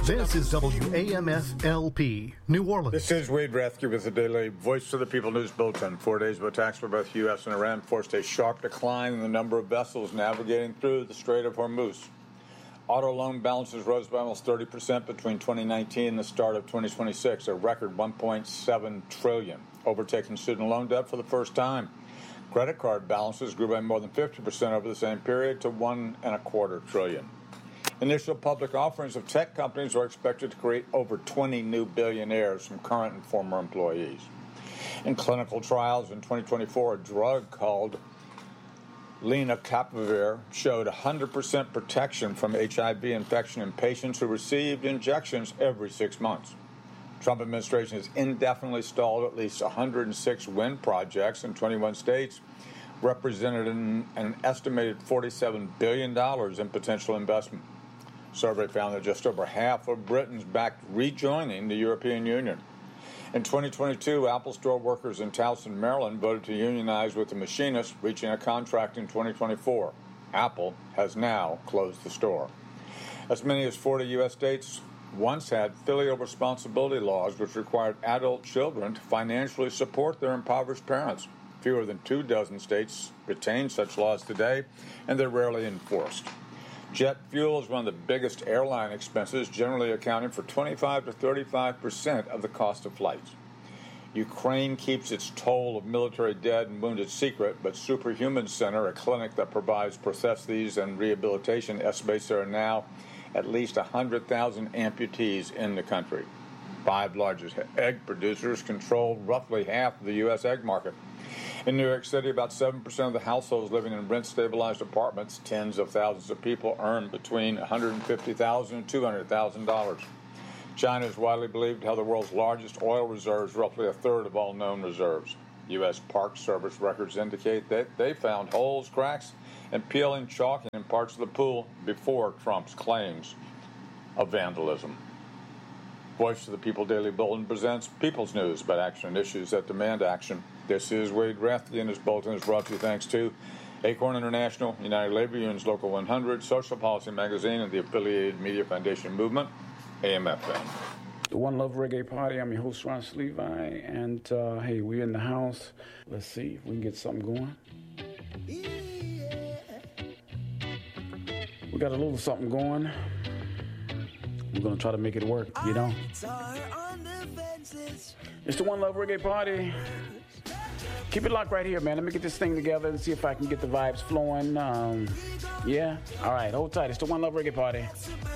This is WAMF-LP, New Orleans. This is Wade Rathke with the Daily Voice of the People News Bulletin. 4 days of attacks by both U.S. and Iran forced a sharp decline in the number of vessels navigating through the Strait of Hormuz. Auto loan balances rose by almost 30% between 2019 and the start of 2026, a record $1.7 trillion, overtaking student loan debt for the first time. Credit card balances grew by more than 50% over the same period to $1.25 trillion. Initial public offerings of tech companies are expected to create over 20 new billionaires from current and former employees. In clinical trials in 2024, a drug called lenacapavir showed 100% protection from HIV infection in patients who received injections every 6 months. Trump administration has indefinitely stalled at least 106 wind projects in 21 states, represented an estimated $47 billion in potential investment. Survey found that just over half of Britons backed rejoining the European Union. In 2022, Apple Store workers in Towson, Maryland voted to unionize with the machinists, reaching a contract in 2024. Apple has now closed the store. As many as 40 U.S. states once had filial responsibility laws which required adult children to financially support their impoverished parents. Fewer than 24 states retain such laws today, and they're rarely enforced. Jet fuel is one of the biggest airline expenses, generally accounting for 25 to 35% of the cost of flights. Ukraine keeps its toll of military dead and wounded secret, but Superhuman Center, a clinic that provides prostheses and rehabilitation, estimates there are now at least 100,000 amputees in the country. 5 largest egg producers control roughly half of the U.S. egg market. In New York City, about 7% of the households living in rent-stabilized apartments, tens of thousands of people, earn between $150,000 and $200,000. China is widely believed to have the world's largest oil reserves, roughly a third of all known reserves. U.S. Park Service records indicate that they found holes, cracks, and peeling chalk in parts of the pool before Trump's claims of vandalism. Voice of the People Daily Bulletin presents People's News about action and issues that demand action. This is Wade Rathke, and this bulletin is brought to you thanks to Acorn International, United Labor Unions Local 100, Social Policy Magazine, and the affiliated Media Foundation Movement, AMFM. The One Love Reggae Party. I'm your host, Ron Levi, and hey, we're in the house. Let's see if we can get something going. We got a little something going. We're going to try to make it work, you know? It's the One Love Reggae Party. Keep it locked right here, man. Let me get this thing together and see if I can get the vibes flowing. Yeah? All right, hold tight. It's the One Love Reggae Party.